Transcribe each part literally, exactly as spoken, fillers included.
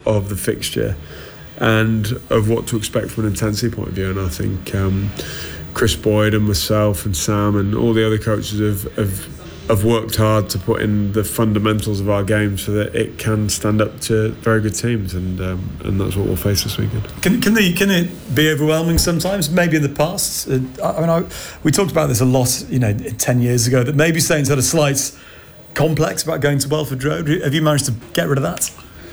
of the fixture and of what to expect from an intensity point of view. And I think um, Chris Boyd and myself and Sam and all the other coaches have, have have worked hard to put in the fundamentals of our game so that it can stand up to very good teams, and um, and that's what we'll face this weekend. Can can, the, can it be overwhelming sometimes? Maybe in the past. Uh, I mean, I, we talked about this a lot, you know, ten years ago. That maybe Saints had a slight complex about going to Welford Road. Have you managed to get rid of that?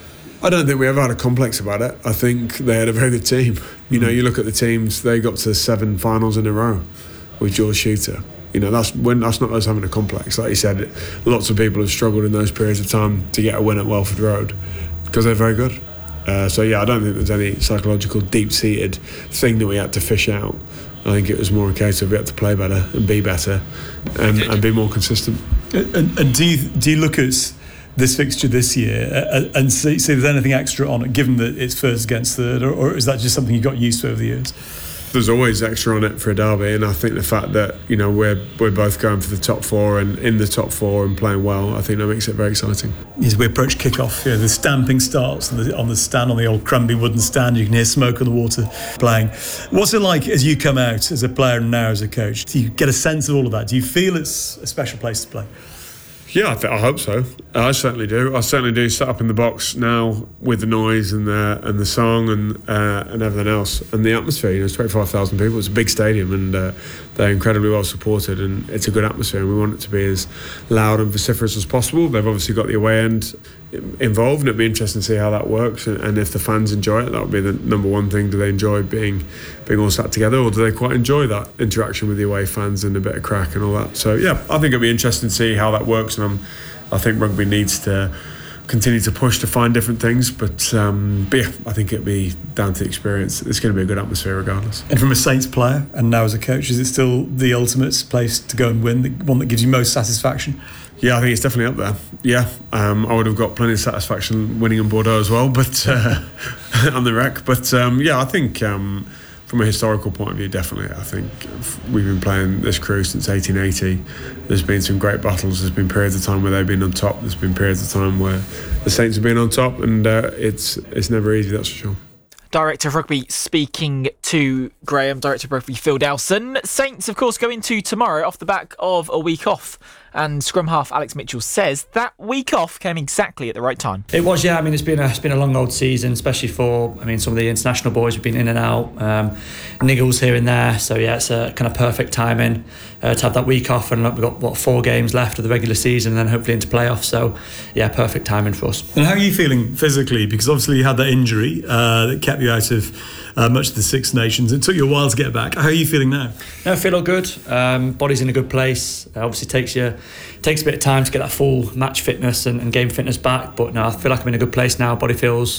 I don't think we ever had a complex about it. I think they had a very good team. You know, you look at the teams; they got to seven finals in a row with George Shooter. You know, that's when that's not us having a complex. Like you said, lots of people have struggled in those periods of time to get a win at Welford Road because they're very good. Uh, so yeah, I don't think there's any psychological, deep-seated thing that we had to fish out. I think it was more a case of we had to play better and be better and, and be more consistent. And, and do you do you look at this fixture this year and see, see if there's anything extra on it, given that it's first against third, or, or is that just something you got used to over the years? There's always extra on it for a derby, and I think the fact that, you know, we're we're both going for the top four and in the top four and playing well, I think that makes it very exciting. As we approach kick-off, you know, the stamping starts on the, on the stand, on the old crumbly wooden stand. You can hear smoke on the water playing. What's it like as you come out as a player and now as a coach? Do you get a sense of all of that? Do you feel it's a special place to play? Yeah, I, th- I hope so. I certainly do. I certainly do. Set up in the box now with the noise and the and the song and uh, and everything else and the atmosphere. You know, it's twenty-five thousand people. It's a big stadium, and uh, they're incredibly well supported, and it's a good atmosphere. And we want it to be as loud and vociferous as possible. They've obviously got the away end involved, and it'd be interesting to see how that works. And, and if the fans enjoy it, that would be the number one thing. Do they enjoy being being all sat together, or do they quite enjoy that interaction with the away fans and a bit of crack and all that? So yeah, I think it'd be interesting to see how that works. And I'm, I think rugby needs to continue to push to find different things, but, um, but yeah, I think it'd be down to the experience. It's going to be a good atmosphere regardless. And from a Saints player and now as a coach, is it still the ultimate place to go and win, the one that gives you most satisfaction? Yeah, I think it's definitely up there. Yeah, um, I would have got plenty of satisfaction winning in Bordeaux as well, but uh, on the wreck. But um, yeah, I think um, from a historical point of view, definitely. I think we've been playing this crew since eighteen eighty. There's been some great battles. There's been periods of time where they've been on top. There's been periods of time where the Saints have been on top, and uh, it's it's never easy, that's for sure. Director of Rugby speaking to Graham, Director of Rugby Phil Dowson. Saints, of course, go into tomorrow off the back of a week off. And scrum half Alex Mitchell says that week off came exactly at the right time. It was, yeah. I mean, it's been a it's been a long old season, especially for I mean some of the international boys have been in and out, um, niggles here and there. So yeah, it's a kind of perfect timing uh, to have that week off, and look, we've got what four games left of the regular season, and then hopefully into playoffs. So yeah, perfect timing for us. And how are you feeling physically? Because obviously you had that injury uh, that kept you out of uh, much of the Six Nations. It took you a while to get back. How are you feeling now? No, I feel all good. Um, body's in a good place. It obviously takes you. Takes a bit of time to get that full match fitness and, and game fitness back, but no, I feel like I'm in a good place now. Body feels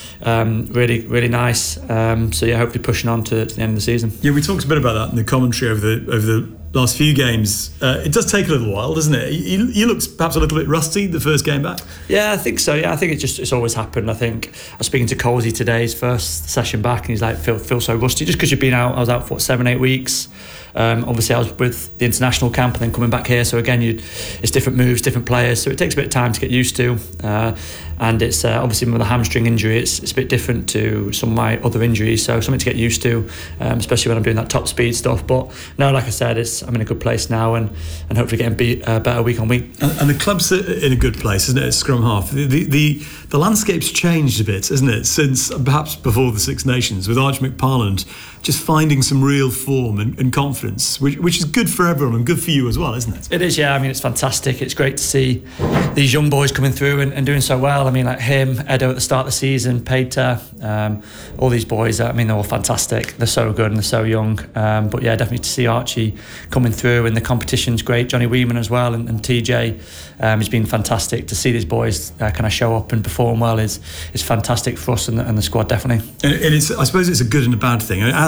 um, really, really nice. Um, so yeah, hopefully pushing on to, to the end of the season. Yeah, we talked a bit about that in the commentary over the over the last few games. Uh, it does take a little while, doesn't it? You, you looked perhaps a little bit rusty the first game back. Yeah, I think so. Yeah, I think it just it's always happened. I think I was speaking to Colsey today, his first session back, and he's like, "Feel feel so rusty just because you've been out." I was out for what, seven, eight weeks. Um, obviously, I was with the international camp and then coming back here. So again, you it's different moves, different players. So it takes a bit of time to get used to. Uh, and it's uh, obviously with a hamstring injury, it's, it's a bit different to some of my other injuries. So something to get used to, um, especially when I'm doing that top speed stuff. But no, like I said, it's I'm in a good place now, and, and hopefully getting be, uh, better week on week. And, and the club's in a good place, isn't it? At scrum half, the, the the the landscape's changed a bit, isn't it? Since perhaps before the Six Nations, with Archie McParland just finding some real form and, and confidence, which, which is good for everyone and good for you as well, isn't it? It is, yeah. I mean, it's fantastic. It's great to see these young boys coming through and, and doing so well. I mean, like him, Edo at the start of the season, Peter, um, all these boys, I mean, they're all fantastic. They're so good and they're so young. Um, but yeah, definitely to see Archie coming through, and the competition's great. Johnny Weeman as well, and, and T J um, has been fantastic. To see these boys uh, kind of show up and perform well is is fantastic for us and the, and the squad, definitely. And, and it's, I suppose it's a good and a bad thing. It adds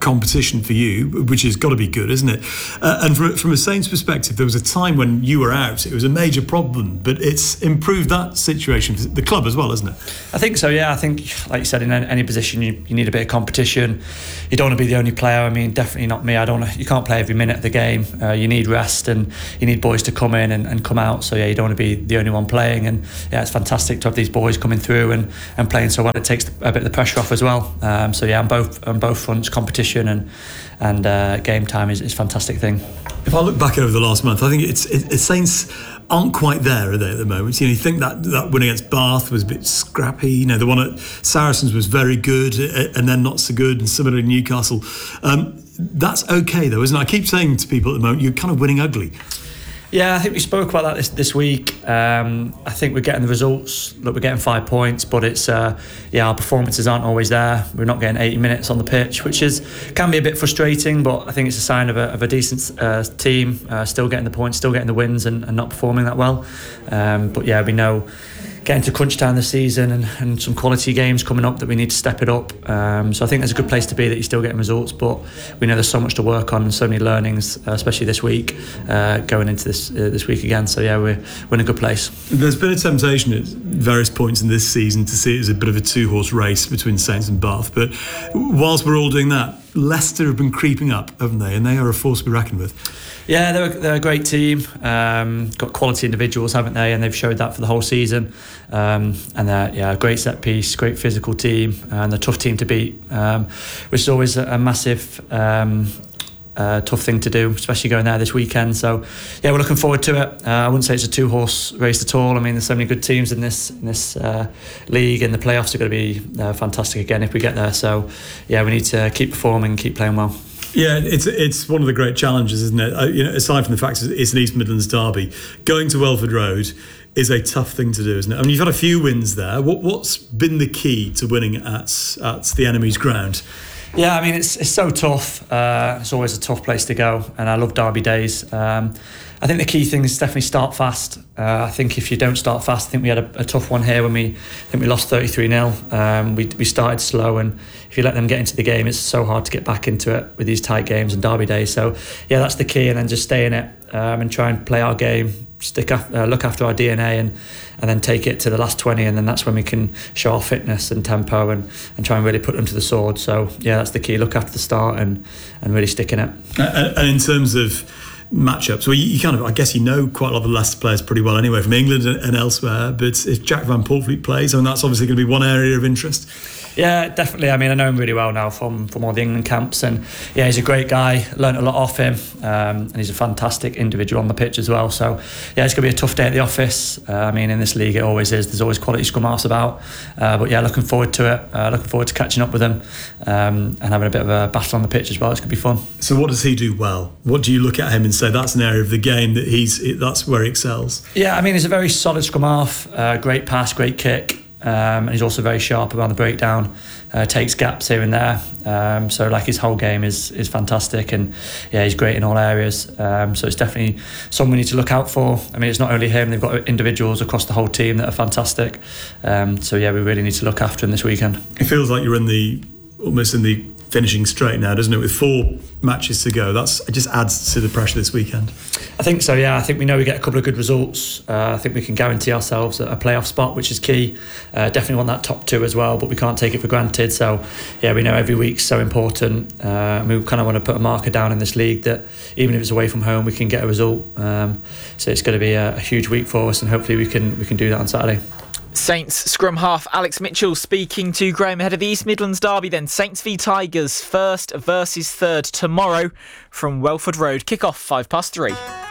competition for you, which has got to be good, isn't it? Uh, and from, from a Saints perspective, there was a time when you were out. It was a major problem, but it's improved that situation for the club as well, isn't it? I think so, yeah. I think, like you said, in any position, you, you need a bit of competition. You don't want to be the only player. I mean, definitely not me. I don't. You can't play every minute of the game. Uh, you need rest, and you need boys to come in and, and come out. So yeah, you don't want to be the only one playing. And yeah, it's fantastic to have these boys coming through and, and playing so well. It takes a bit of the pressure off as well. Um, so yeah, on both on both fronts, competition and and uh, game time is, is a fantastic thing. If I look back over the last month, I think it's it, it Saints aren't quite there, are they, at the moment? You know, you think that that win against Bath was a bit scrappy. You know, the one at Saracens was very good and then not so good, and similar in Newcastle. Um, that's okay though, isn't it? I keep saying to people at the moment, you're kind of winning ugly. Yeah, I think we spoke about that this, this week. Um, I think we're getting the results. Look, we're getting five points, but it's uh, yeah, our performances aren't always there. We're not getting eighty minutes on the pitch, which is can be a bit frustrating. But I think it's a sign of a, of a decent uh, team, uh, still getting the points, still getting the wins, and, and not performing that well. Um, but yeah, we know getting to crunch time this season and, and some quality games coming up that we need to step it up. Um, so I think there's a good place to be that you're still getting results, but we know there's so much to work on and so many learnings, uh, especially this week, uh, going into this uh, this week again. So yeah, we're, we're in a good place. There's been a temptation at various points in this season to see it as a bit of a two-horse race between Saints and Bath, but whilst we're all doing that, Leicester have been creeping up, haven't they? And they are a force to be reckoned with. Yeah, they're, they're a great team. Um, got quality individuals, haven't they? And they've showed that for the whole season. Um, and they're yeah, a great set piece, great physical team, and a tough team to beat, um, which is always a, a massive um, uh, tough thing to do, especially going there this weekend. So yeah, we're looking forward to it. Uh, I wouldn't say it's a two-horse race at all. I mean, there's so many good teams in this in this uh, league, and the playoffs are going to be uh, fantastic again if we get there. So yeah, we need to keep performing, keep playing well. Yeah, it's it's one of the great challenges, isn't it? Uh, you know, aside from the fact that it's an East Midlands derby, going to Welford Road is a tough thing to do, isn't it? I mean, you've had a few wins there. What what's been the key to winning at at the enemy's ground? Yeah, I mean, it's it's so tough. Uh, it's always a tough place to go, and I love derby days. Um, I think the key thing is definitely start fast. Uh, I think if you don't start fast, I think we had a, a tough one here when we I think we lost thirty-three nil. Um, we we started slow, and if you let them get into the game, it's so hard to get back into it with these tight games and derby days. So yeah, that's the key, and then just stay in it um, and try and play our game, stick af- uh, look after our D N A, and and then take it to the last twenty, and then that's when we can show our fitness and tempo and, and try and really put them to the sword. So yeah, that's the key. Look after the start and and really stick in it. Uh, and in terms of matchups, well, you, you kind of, I guess you know quite a lot of the Leicester players pretty well anyway, from England and, and elsewhere. But if Jack Van Poelvliet plays, I mean, that's obviously going to be one area of interest. Yeah, definitely. I mean, I know him really well now from, from all the England camps, and yeah, he's a great guy. Learned a lot off him, um, and he's a fantastic individual on the pitch as well. So yeah, it's going to be a tough day at the office. Uh, I mean, in this league, it always is. There's always quality scrum halves about, uh, but yeah, looking forward to it. Uh, looking forward to catching up with him um, and having a bit of a battle on the pitch as well. It's going to be fun. So, what does he do well? What do you look at him and say that's an area of the game that he's that's where he excels? Yeah, I mean, he's a very solid scrum half. Uh, great pass, great kick. Um, and he's also very sharp around the breakdown, uh, takes gaps here and there. Um, so like his whole game is is fantastic, and yeah, he's great in all areas. Um, so it's definitely someone we need to look out for. I mean, it's not only him; they've got individuals across the whole team that are fantastic. Um, so yeah, we really need to look after him this weekend. It feels like you're in the almost in the finishing straight now, doesn't it? With four matches to go, that's it just adds to the pressure this weekend. I think so, yeah. I think we know we get a couple of good results. Uh, I think we can guarantee ourselves a playoff spot, which is key. Uh, definitely want that top two as well, but we can't take it for granted. So, yeah, we know every week's so important. Uh, we kind of want to put a marker down in this league that even if it's away from home, we can get a result. Um, so it's going to be a, a huge week for us, and hopefully we can we can do that on Saturday. Saints scrum half Alex Mitchell speaking to Graham ahead of the East Midlands derby then. Saints v Tigers, first versus third tomorrow from Welford Road. Kick-off five past three.